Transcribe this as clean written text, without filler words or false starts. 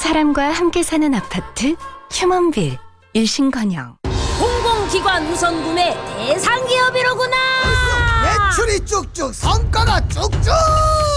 사람과 함께 사는 아파트 휴먼빌 일신건영. 공공기관 우선 구매 대상 기업이로구나. 매출이 쭉쭉, 성과가 쭉쭉.